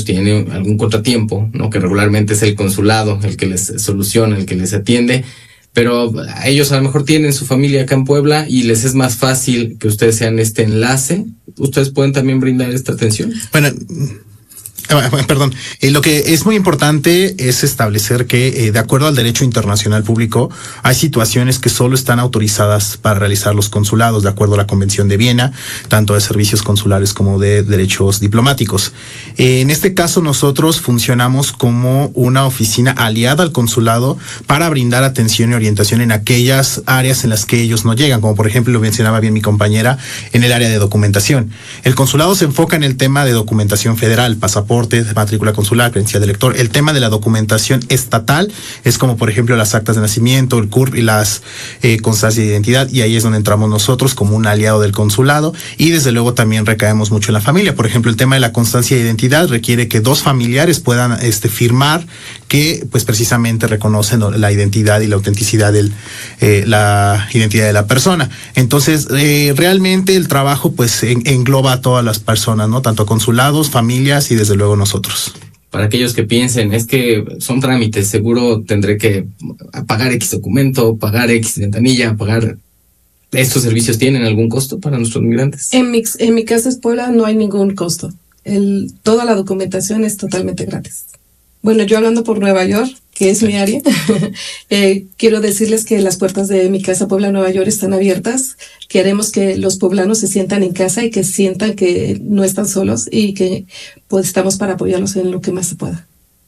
tienen algún contratiempo, ¿no? Que regularmente es el consulado el que les soluciona, el que les atiende, pero ellos a lo mejor tienen su familia acá en Puebla y les es más fácil que ustedes sean este enlace. ¿Ustedes pueden también brindar esta atención? Bueno, perdón, lo que es muy importante es establecer que de acuerdo al derecho internacional público hay situaciones que solo están autorizadas para realizar los consulados de acuerdo a la Convención de Viena, tanto de servicios consulares como de derechos diplomáticos. En este caso nosotros funcionamos como una oficina aliada al consulado para brindar atención y orientación en aquellas áreas en las que ellos no llegan, como por ejemplo lo mencionaba bien mi compañera, en el área de documentación. El consulado se enfoca en el tema de documentación federal, pasaporte, matrícula consular, credencial de elector. El tema de la documentación estatal es como por ejemplo las actas de nacimiento, el CURP y las constancias de identidad, y ahí es donde entramos nosotros como un aliado del consulado, y desde luego también recaemos mucho en la familia. Por ejemplo, el tema de la constancia de identidad requiere que dos familiares puedan firmar que pues precisamente reconocen la identidad y la autenticidad de la identidad de la persona. Entonces realmente el trabajo pues engloba a todas las personas, ¿no? Tanto consulados, familias y desde luego nosotros. Para aquellos que piensen, es que son trámites, seguro tendré que pagar X documento, pagar X ventanilla, pagar... ¿Estos servicios tienen algún costo para nuestros migrantes? En mi casa es Puebla, no hay ningún costo. Toda la documentación es totalmente gratis. Bueno, yo hablando por Nueva York, que es mi área, quiero decirles que las puertas de mi casa Puebla, Nueva York están abiertas. Queremos que los poblanos se sientan en casa y que sientan que no están solos y que pues estamos para apoyarlos en lo que más se pueda.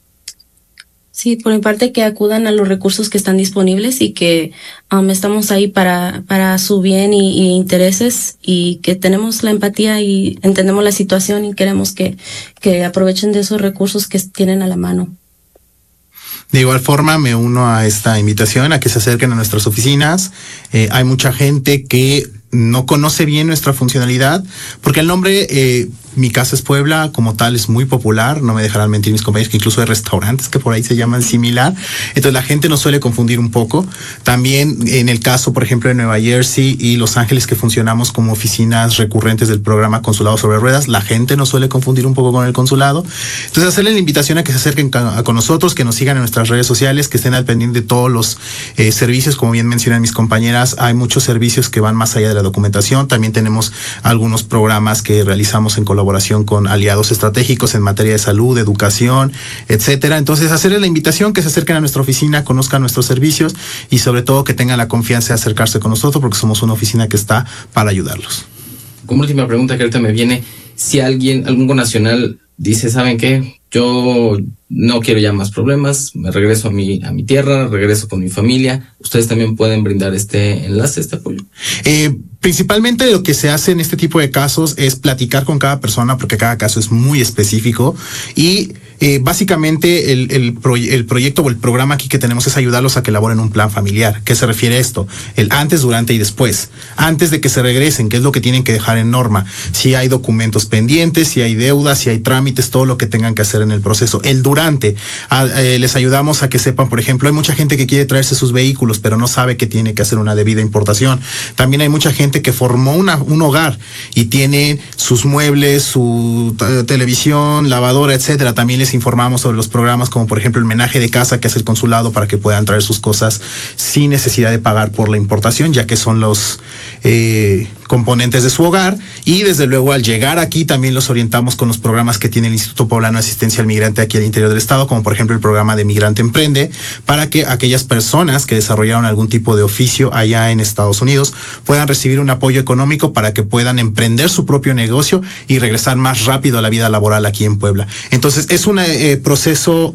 Sí, por mi parte que acudan a los recursos que están disponibles y que estamos ahí para su bien y intereses, y que tenemos la empatía y entendemos la situación y queremos que aprovechen de esos recursos que tienen a la mano. De igual forma me uno a esta invitación a que se acerquen a nuestras oficinas. Hay mucha gente que no conoce bien nuestra funcionalidad, porque el nombre Mi Casa es Puebla como tal es muy popular, no me dejarán mentir mis compañeros que incluso hay restaurantes que por ahí se llaman similar, entonces la gente nos suele confundir un poco. También en el caso por ejemplo de Nueva Jersey y Los Ángeles, que funcionamos como oficinas recurrentes del programa Consulado sobre Ruedas, la gente nos suele confundir un poco con el consulado. Entonces hacerle la invitación a que se acerquen con nosotros, que nos sigan en nuestras redes sociales, que estén al pendiente de todos los servicios. Como bien mencionan mis compañeras, hay muchos servicios que van más allá de la documentación. También tenemos algunos programas que realizamos en colaboración con aliados estratégicos en materia de salud, educación, etcétera. Entonces, hacerles la invitación que se acerquen a nuestra oficina, conozcan nuestros servicios y sobre todo que tengan la confianza de acercarse con nosotros, porque somos una oficina que está para ayudarlos. Como última pregunta que ahorita me viene, si algún connacional dice, ¿saben qué? Yo no quiero ya más problemas, me regreso a mi tierra, regreso con mi familia. ¿Ustedes también pueden brindar este enlace, este apoyo? Principalmente lo que se hace en este tipo de casos es platicar con cada persona, porque cada caso es muy específico, y básicamente el proyecto o el programa aquí que tenemos es ayudarlos a que elaboren un plan familiar. ¿Qué se refiere a esto? El antes, durante y después. Antes de que se regresen, ¿qué es lo que tienen que dejar en norma? Si hay documentos pendientes, si hay deudas, si hay trámites, todo lo que tengan que hacer en el proceso. El durante, les ayudamos a que sepan, por ejemplo, hay mucha gente que quiere traerse sus vehículos, pero no sabe que tiene que hacer una debida importación. También hay mucha gente que formó un hogar y tiene sus muebles, su televisión, lavadora, etcétera. También les informamos sobre los programas como por ejemplo el menaje de casa que hace el consulado para que puedan traer sus cosas sin necesidad de pagar por la importación, ya que son los componentes de su hogar. Y desde luego al llegar aquí también los orientamos con los programas que tiene el Instituto Poblano de Asistencia al Migrante aquí al interior del estado, como por ejemplo el programa de Migrante Emprende, para que aquellas personas que desarrollaron algún tipo de oficio allá en Estados Unidos puedan recibir un apoyo económico para que puedan emprender su propio negocio y regresar más rápido a la vida laboral aquí en Puebla. Entonces es un proceso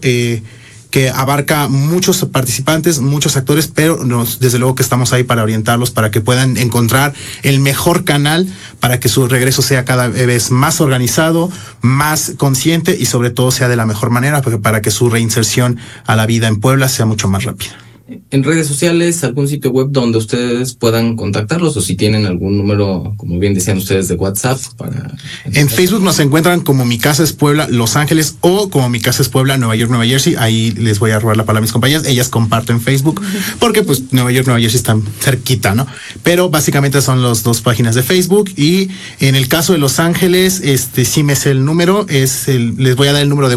que abarca muchos participantes, muchos actores, pero desde luego que estamos ahí para orientarlos, para que puedan encontrar el mejor canal para que su regreso sea cada vez más organizado, más consciente y sobre todo sea de la mejor manera, para que su reinserción a la vida en Puebla sea mucho más rápida. En redes sociales, algún sitio web donde ustedes puedan contactarlos, o si tienen algún número, como bien decían ustedes, de WhatsApp para... En Facebook nos encuentran como Mi Casa es Puebla, Los Ángeles, o como Mi Casa es Puebla, Nueva York, Nueva Jersey. Ahí les voy a robar la palabra a mis compañeras. Ellas comparten Facebook porque pues Nueva York, Nueva Jersey están cerquita, ¿no? Pero básicamente son las dos páginas de Facebook. Y en el caso de Los Ángeles, sí me sé el número, les voy a dar el número de